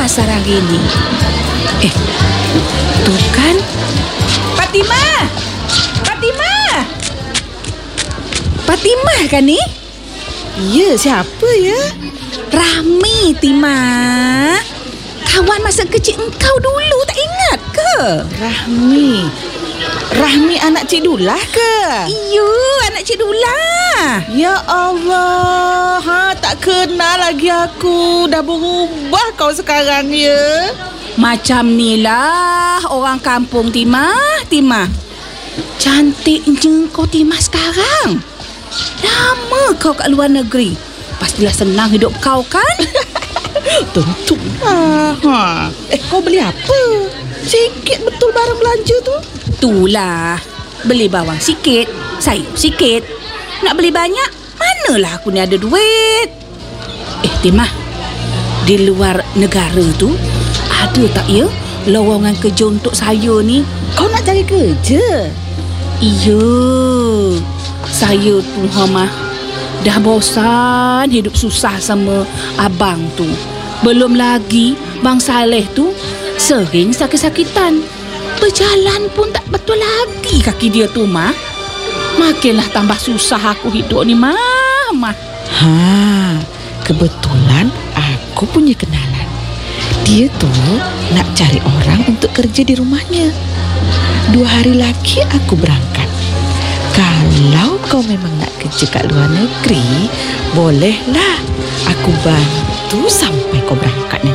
pasar hari ni. Tuh kan. Fatimah! Fatimah! Fatimah kan ni? Ya, siapa ya? Rahmi, Timah. Kawan masa kecil engkau dulu, tak ingat ke? Rahmi anak Cik Dulah ke? Iyo, anak Cik Dula. Ya Allah, tak kenal lagi aku. Dah berubah kau sekarang ya. Macam ni lah orang kampung, Timah. Cantiknya kau, Timah, sekarang. Lama kau kat luar negeri. Pastilah senang hidup kau kan? Tentu. Kau beli apa? Sikit betul barang belanja tu. Itulah. Beli bawang sikit, sayur sikit. Nak beli banyak, manalah aku ni ada duit. Timah, di luar negara tu ada tak ya lowongan kerja untuk saya ni? Kau nak cari kerja? Iya. Saya tu dah bosan hidup susah sama abang tu. Belum lagi Bang Saleh tu sering sakit-sakitan. Berjalan pun tak betul lagi kaki dia tu, Mah. Makinlah tambah susah aku hidup ni, Mah. Kebetulan aku punya kenalan. Dia tu nak cari orang untuk kerja di rumahnya. 2 hari lagi aku berangkat. Kalau kau memang nak kerja kat luar negeri, bolehlah aku bantu sampai kau berangkat nanti.